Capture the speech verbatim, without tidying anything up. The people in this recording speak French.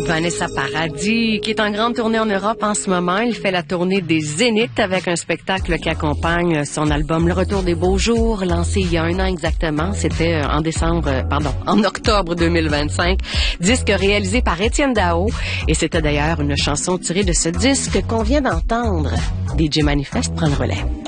Vanessa Paradis, qui est en grande tournée en Europe en ce moment. Il fait la tournée des Zéniths avec un spectacle qui accompagne son album Le Retour des Beaux Jours, lancé il y a un an exactement. C'était en décembre, pardon, en octobre deux mille vingt-cinq. Disque réalisé par Étienne Dao. Et c'était d'ailleurs une chanson tirée de ce disque qu'on vient d'entendre. D J Manifest prend le relais.